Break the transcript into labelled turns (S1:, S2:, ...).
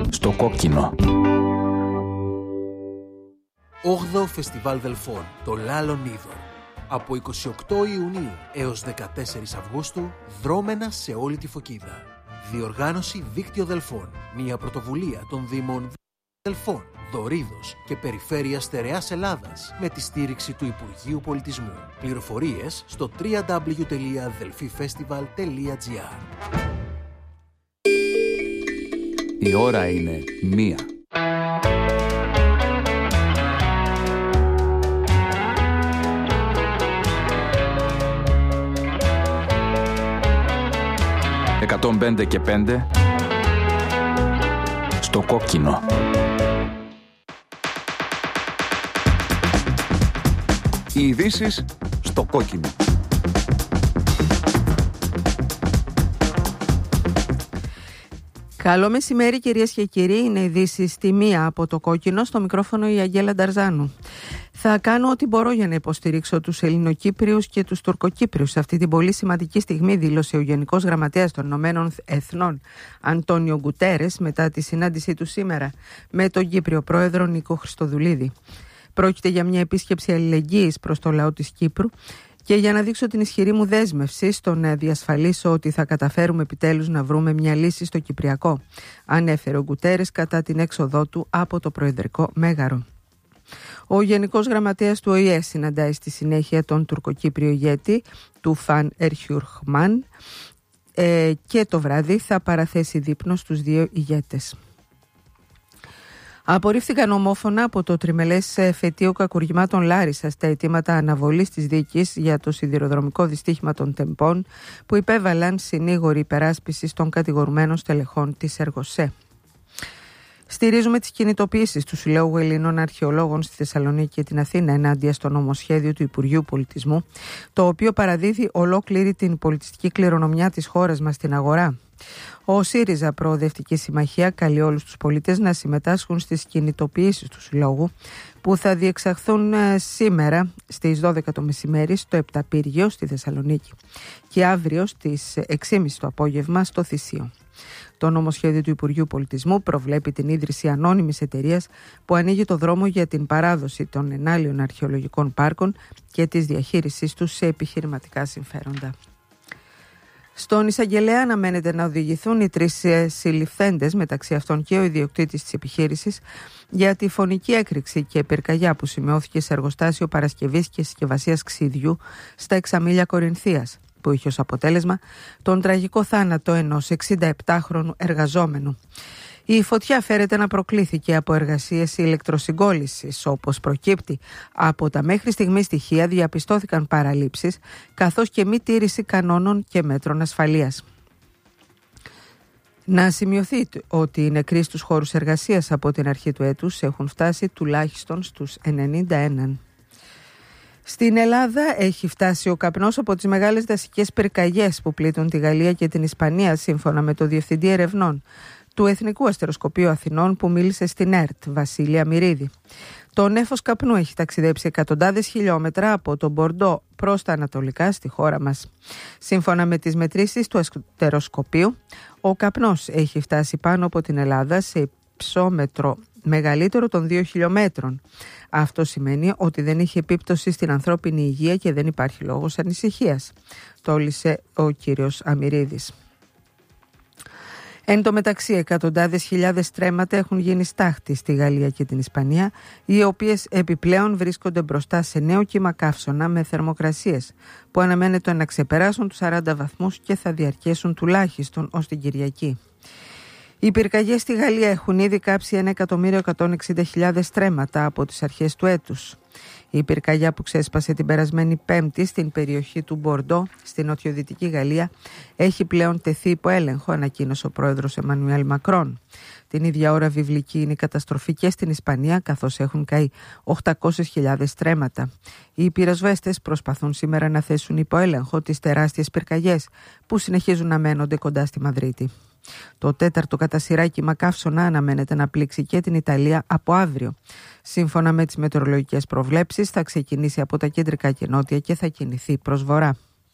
S1: Στο κόκκινο.
S2: 8ο Φεστιβάλ Δελφών, το Λάλον Είδωρ. Από 28 Ιουνίου έως 14 Αυγούστου, δρόμενα σε όλη τη Φωκίδα. Διοργάνωση Δίκτυο Δελφών. Μια πρωτοβουλία των Δήμων Δελφών, Δωρίδος και Περιφέρειας Στερεάς Ελλάδας με τη στήριξη του Υπουργείου Πολιτισμού. Πληροφορίες στο www.delfifestival.gr.
S1: Η ώρα είναι 1. «105 και 5» στο κόκκινο. Οι ειδήσεις στο κόκκινο.
S3: Καλό μεσημέρι κυρίες και κύριοι, είναι ειδήσεις στη 1 από το κόκκινο, στο μικρόφωνο η Αγγέλα Νταρζάνου. Θα κάνω ό,τι μπορώ για να υποστηρίξω τους Ελληνοκύπριους και τους Τουρκοκύπριους σε αυτή την πολύ σημαντική στιγμή, δήλωσε ο Γενικός Γραμματέας των Ηνωμένων Εθνών Αντώνιο Γκουτέρες μετά τη συνάντησή του σήμερα με τον Κύπριο Πρόεδρο Νίκο Χριστοδουλίδη. Πρόκειται για μια επίσκεψη αλληλεγγύης προς το λαό της Κύπρου και για να δείξω την ισχυρή μου δέσμευση στο να διασφαλίσω ότι θα καταφέρουμε επιτέλους να βρούμε μια λύση στο Κυπριακό, ανέφερε ο Γκουτέρες κατά την έξοδό του από το Προεδρικό Μέγαρο. Ο Γενικός Γραμματέας του ΟΗΕ συναντάει στη συνέχεια τον τουρκοκύπριο ηγέτη του Φαν Ερχιουρχμάν και το βράδυ θα παραθέσει δείπνο στους δύο ηγέτες. Απορρίφθηκαν ομόφωνα από το τριμελές εφετείο κακουργημάτων Λάρισα στα αιτήματα αναβολής της δίκης για το σιδηροδρομικό δυστύχημα των Τεμπών που υπέβαλαν συνήγοροι υπεράσπισης των κατηγορουμένων στελεχών της Εργοσέ. Στηρίζουμε τις κινητοποιήσεις του Συλλόγου Ελλήνων Αρχαιολόγων στη Θεσσαλονίκη και την Αθήνα ενάντια στο νομοσχέδιο του Υπουργείου Πολιτισμού, το οποίο παραδίδει ολόκληρη την πολιτιστική κληρονομιά της χώρας μας στην αγορά. Ο ΣΥΡΙΖΑ Προοδευτική Συμμαχία καλεί όλους τους πολίτες να συμμετάσχουν στις κινητοποιήσεις του Συλλόγου που θα διεξαχθούν σήμερα στις 12 το μεσημέρι στο Επταπύργιο στη Θεσσαλονίκη και αύριο στις 6.30 το απόγευμα στο Θησίο. Το νομοσχέδιο του Υπουργείου Πολιτισμού προβλέπει την ίδρυση ανώνυμης εταιρείας που ανοίγει το δρόμο για την παράδοση των ενάλιων αρχαιολογικών πάρκων και της διαχείρισής τους σε επιχειρηματικά συμφέροντα. Στον εισαγγελέα αναμένεται να οδηγηθούν οι 3 συλληφθέντες, μεταξύ αυτών και ο ιδιοκτήτης της επιχείρησης, για τη φωνική έκρηξη και πυρκαγιά που σημειώθηκε σε εργοστάσιο παρασκευής και συσκευασίας ξύδιου στα Εξαμήλια Κορινθίας, που είχε ως αποτέλεσμα τον τραγικό θάνατο ενός 67χρονου εργαζόμενου. Η φωτιά φέρεται να προκλήθηκε από εργασίες ηλεκτροσυγκόλλησης. Όπως προκύπτει από τα μέχρι στιγμή στοιχεία, διαπιστώθηκαν παραλήψεις καθώς και μη τήρηση κανόνων και μέτρων ασφαλείας. Να σημειωθεί ότι οι νεκροί στους χώρους εργασίας από την αρχή του έτους έχουν φτάσει τουλάχιστον στους 91. Στην Ελλάδα έχει φτάσει ο καπνός από τις μεγάλες δασικές πυρκαγιές που πλήττουν τη Γαλλία και την Ισπανία, σύμφωνα με το Διευθυντή Ερευνών του Εθνικού Αστεροσκοπείου Αθηνών που μίλησε στην ΕΡΤ, Βασίλη Αμυρίδη. Το νέφος καπνού έχει ταξιδέψει εκατοντάδες χιλιόμετρα από τον Μπορντό προς τα ανατολικά στη χώρα μας. Σύμφωνα με τις μετρήσεις του αστεροσκοπείου, ο καπνός έχει φτάσει πάνω από την Ελλάδα σε υψόμετρο μεγαλύτερο των 2 χιλιόμετρων. Αυτό σημαίνει ότι δεν έχει επίπτωση στην ανθρώπινη υγεία και δεν υπάρχει λόγος ανησυχίας, τόλισε ο κύριος Αμυρίδης. Εν τω μεταξύ, εκατοντάδες χιλιάδες στρέμματα έχουν γίνει στάχτη στη Γαλλία και την Ισπανία, οι οποίες επιπλέον βρίσκονται μπροστά σε νέο κύμα καύσωνα με θερμοκρασίες που αναμένεται να ξεπεράσουν τους 40 βαθμούς και θα διαρκέσουν τουλάχιστον ως την Κυριακή. Οι πυρκαγιές στη Γαλλία έχουν ήδη κάψει 1.160.000 στρέμματα από τις αρχές του έτους. Η πυρκαγιά που ξέσπασε την περασμένη Πέμπτη στην περιοχή του Μπορντό, στην νοτιοδυτική Γαλλία, έχει πλέον τεθεί υπό έλεγχο, ανακοίνωσε ο πρόεδρος Εμμανουέλ Μακρόν. Την ίδια ώρα βιβλική είναι η καταστροφή και στην Ισπανία, καθώς έχουν καεί 800.000 στρέμματα. Οι πυροσβέστες προσπαθούν σήμερα να θέσουν υπό έλεγχο τις τεράστιες πυρκαγιές που συνεχίζουν να μένονται κοντά στη Μαδρίτη. Το 4ο κατά σειρά κύμα καύσωνα αναμένεται να πλήξει και την Ιταλία από αύριο. Σύμφωνα με τις μετεωρολογικές προβλέψεις, θα ξεκινήσει από τα κεντρικά και νότια και θα κινηθεί προς βορρά.